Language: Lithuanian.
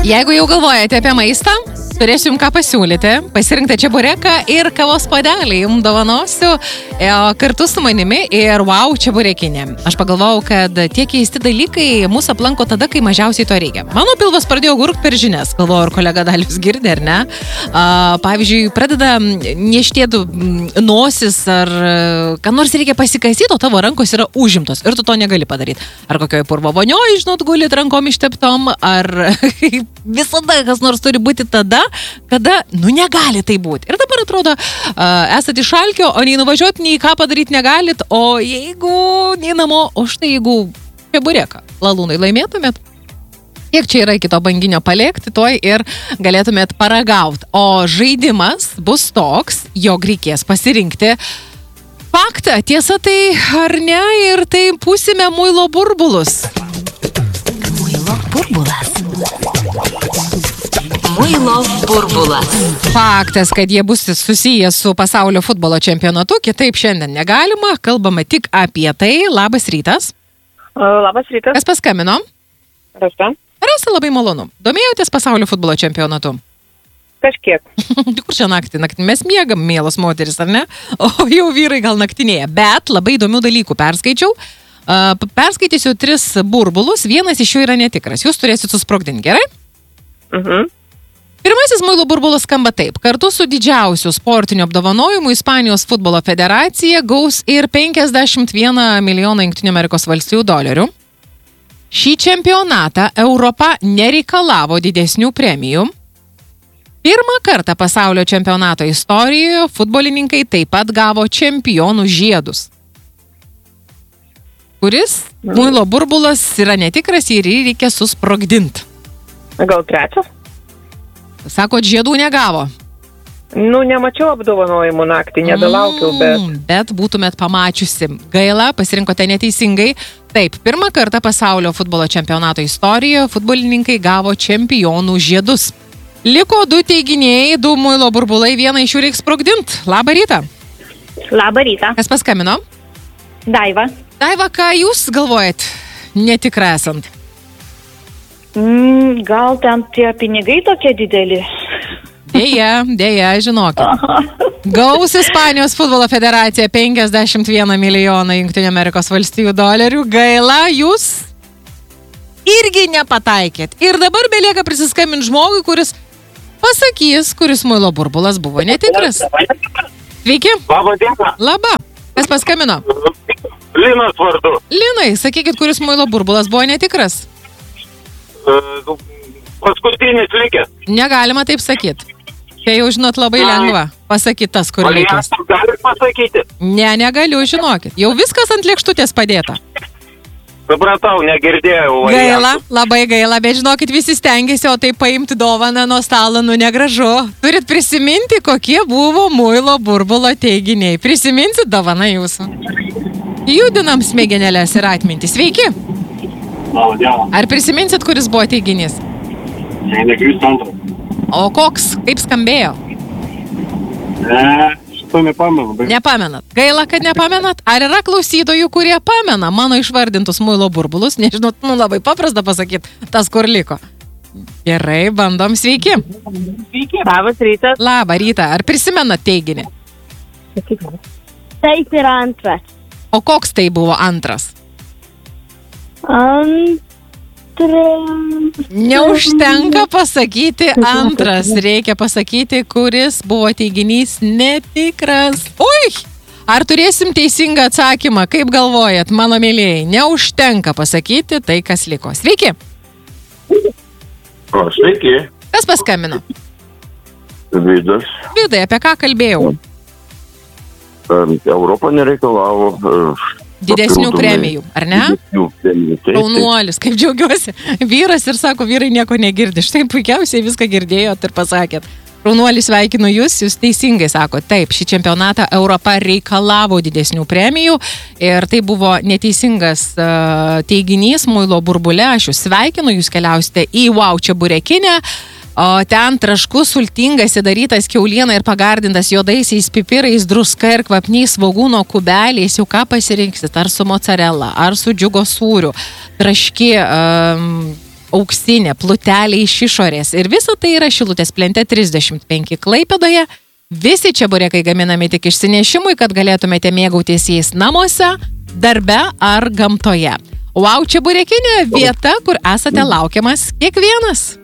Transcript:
Jeigu jau galvojate apie maistą, turėsiu jums ką pasiūlyti. Pasirinktą čebureką ir kavos puodelį jums dovanosiu kartu su manimi ir wow, čeburekinė. Aš pagalvojau, kad tie keisti dalykai mūsų aplanko tada, kai mažiausiai to reikia. Mano pilvas pradėjo gurkt per žinias, galvoju, ar kolega Dalius girdi, ar ne. Pavyzdžiui, pradeda nieštėtų nosis, ar ką nors reikia pasikasyti, o tavo rankos yra užimtos ir tu to negali padaryti. Ar kokioje purvo vonioje, žinot, gulit rankom išteptom, ar visada kas nors turi būti tada, kada, negali tai būti. Ir dabar atrodo, esate iš šalkio, o nei nuvažiuoti, nei ką padaryti negalit, o jeigu nei namo, o štai jeigu čebureką lalūnai laimėtumėt, kiek čia yra iki to banginio palėkti, toj ir galėtumėt paragauti. O žaidimas bus toks, jog reikės pasirinkti faktą, tiesa tai ar ne, ir tai pūsime muilo burbulus. Muilo burbulas. Muilo burbulas. Faktas, kad jie bus susiję su pasaulio futbolo čempionatu, kitaip šiandien negalima, kalbame tik apie tai. Labas rytas. Labas rytas. Kas paskambino? Rasa. Rasa, labai malonu. Domėjotės pasaulio futbolo čempionatu? Kažkiek. Kur čia naktį? Mes miegam, mielos moteris, ar ne? O jau vyrai gal naktinėje. Bet labai įdomių dalykų perskaičiau. Perskaitysiu 3 burbulus, vienas iš jų yra netikras. Jūs turėsit susprogdinti, gerai? Pirmasis muilo burbulas skamba taip. Kartu su didžiausiu sportiniu apdovanojimu Ispanijos futbolo federacija gaus ir 51 milijoną JAV. Šį čempionatą Europa nereikalavo didesnių premijų. Pirmą kartą pasaulio čempionato istorijoje futbolininkai taip pat gavo čempionų žiedus. Kuris muilo burbulas yra netikras ir jį reikia susprogdinti. Gal trečias? Sakot, žiedų negavo. Nemačiau apdovanojimų naktį, nedalaukiau, bet būtumėt pamačiusi. Gaila, pasirinkote neteisingai. Taip, pirmą kartą pasaulio futbolo čempionato istorijoje futbolininkai gavo čempionų žiedus. Liko 2 teiginiai, 2 muilo burbulai, vieną iš jų reiks sprogdint. Labą rytą. Labą rytą. Kas paskambino? Daiva. Daiva, ką jūs galvojat, netikra esant? Gal ten tie pinigai tokie dideli? Deja, žinokit. Gaus Ispanijos futbolo federacija 51 milijoną JAV. Gaila, jūs irgi nepataikėt. Ir dabar belieka prisiskambinti žmogui, kuris pasakys, kuris muilo burbulas buvo netikras. Sveiki. Labą dieną. Labą. Kas paskambino? Linas vardu. Linai, sakykit, kuris muilo burbulas buvo netikras? Paskutinis likęs. Negalima taip sakyti. Tai jau žinot labai lengva pasakyti tas, kur likęs. Galit pasakyti? Negaliu, žinokit. Jau viskas ant lėkštutės padėta. Supratau, negirdėjau. Gaila, labai gaila, bet žinokit, visi stengiasi, o tai paimti dovaną nuo stalo, negražu. Turit prisiminti, kokie buvo muilo burbulo teiginiai. Prisiminsit dovaną jūsų. Judinam smegenėlės ir atmintį. Sveiki. Ar prisiminsit, kuris buvo teiginys? Nekristų antras. O koks? Kaip skambėjo? Šito nepamenu. Nepamenat. Gaila, kad nepamenat. Ar yra klausytojų, kurie pamena mano išvardintus muilo burbulus? Nežinot, labai paprasta pasakyti, tas kur liko. Gerai, bandom. Sveiki. Sveiki. Labas rytas. Labą rytą. Ar prisimenat teiginį? Taip yra antras. O koks tai buvo antras? Neužtenka pasakyti antras. Reikia pasakyti, kuris buvo teiginys netikras. Ui! Ar turėsim teisingą atsakymą? Kaip galvojat, mano mėlėjai? Neužtenka pasakyti tai, kas liko. Sveiki. Sveiki. Kas paskambino? Vidas. Vidai, apie ką kalbėjau? Europa nereikalavo didesnių premijų, ar ne? Jaunuolis, kaip džiaugiuosi. Vyras ir sako, vyrai nieko negirdi. Štai puikiausiai viską girdėjot ir pasakėt. Jaunuolis, sveikinu jūs teisingai sako. Taip, šį čempionatą Europa reikalavo didesnių premijų ir tai buvo neteisingas teiginys muilo burbule. Aš jūs sveikinu, jūs keliausite į wow čeburekinę. O ten traškus, sultingas, įdarytas kiauliena ir pagardintas juodaisiais pipirais, druska ir kvapniais svogūno kubeliais. Jau ką pasirinksit, ar su mozzarella, ar su džiugo sūriu. Traški auksinė, plutelė iš išorės. Ir visa tai yra Šilutės plente 35 Klaipėdoje. Visi čeburekai gaminami tik išsinešimui, kad galėtumėte mėgautis jais namuose, darbe ar gamtoje. Wow, čeburekinė vieta, kur esate laukiamas kiekvienas.